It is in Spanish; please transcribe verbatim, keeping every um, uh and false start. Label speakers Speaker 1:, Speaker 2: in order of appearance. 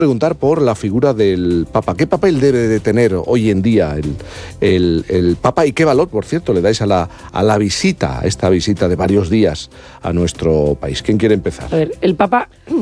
Speaker 1: preguntar por la figura del Papa. ¿Qué papel debe de tener hoy en día el, el, el Papa y qué valor, por cierto, le dais a la, a la visita, a esta visita de varios días a nuestro país? ¿Quién quiere empezar?
Speaker 2: A ver, el Papa